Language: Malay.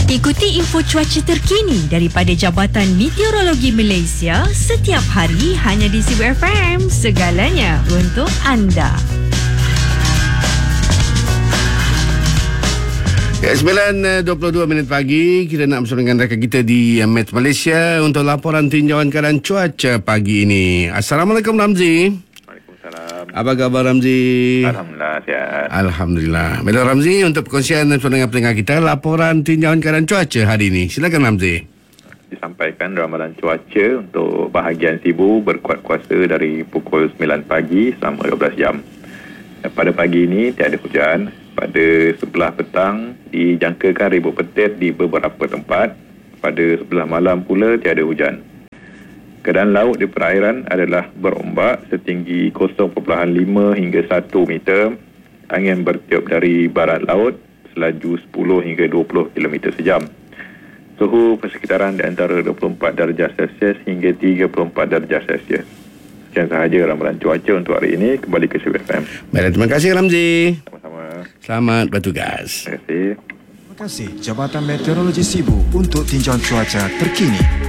Ikuti info cuaca terkini daripada Jabatan Meteorologi Malaysia setiap hari hanya di Sibu FM. Segalanya untuk anda. Ya, 9.22 pagi, kita nak bersama dengan rakan kita di Met Malaysia untuk laporan tinjauan keadaan cuaca pagi ini. Assalamualaikum Ramzi. Waalaikumsalam. Apa khabar Ramzi? Alhamdulillah, sihat. Alhamdulillah. Baiklah Ramzi, untuk perkongsian pendengar-pendengar kita laporan tinjauan keadaan cuaca hari ini. Silakan Ramzi. Disampaikan ramalan cuaca untuk bahagian Sibu berkuat kuasa dari pukul 9 pagi selama 12 jam. Pada pagi ini tiada hujan. Pada sebelah petang dijangkakan ribut petir di beberapa tempat. Pada sebelah malam pula tiada hujan. Keadaan laut di perairan adalah berombak setinggi 0.5 hingga 1 meter. Angin bertiup dari barat laut, selaju 10 hingga 20 km sejam. Suhu persekitaran di antara 24 darjah Celsius hingga 34 darjah Celsius. Sekian sahaja ramalan cuaca untuk hari ini. Kembali ke Sibu FM. Baiklah, terima kasih Ramzi. Sama-sama. Selamat bertugas. Terima kasih. Terima kasih Jabatan Meteorologi Sibu untuk tinjauan cuaca terkini.